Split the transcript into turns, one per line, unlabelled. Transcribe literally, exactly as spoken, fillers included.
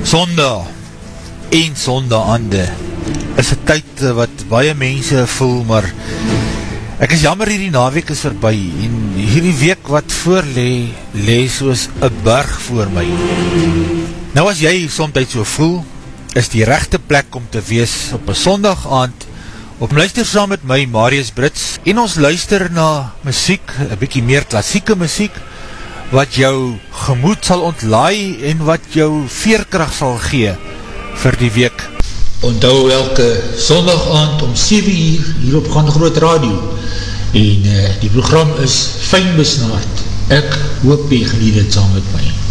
Sondag en sondaande is 'n tyd wat baie mense voel, maar ek is jammer hierdie naweek is verby en hierdie week wat voor lê, lê soos 'n berg voor my. Nou as jy soms so voel, is die regte plek om te wees op 'n sondag aand, op luister saam met my, Marius Brits, en ons luister na musiek, 'n bietjie meer klassieke musiek, wat jou gemoed sal ontlaai en wat jou veerkrag sal gee vir die week. Onthou elke sondag aand om sewe uur hier op Gaan Groot Radio en uh, die program is fyn besnaard. Ek hoop jy geniet dit saam met my.